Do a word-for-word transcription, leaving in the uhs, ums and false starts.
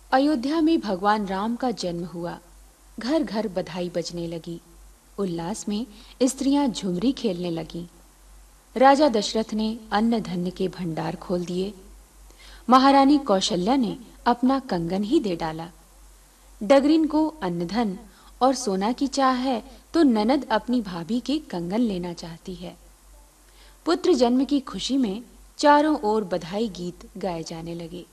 अयोध्या में भगवान राम का जन्म हुआ। घर घर बधाई बजने लगी। उल्लास में स्त्रियां झुमरी खेलने लगीं। राजा दशरथ ने अन्न धन्य के भंडार खोल दिए। महारानी कौशल्या ने अपना कंगन ही दे डाला। डगरिन को अन्न धन और सोना की चाह है तो ननद अपनी भाभी के कंगन लेना चाहती है। पुत्र जन्म की खुशी में चारों ओर बधाई गीत गाए जाने लगे।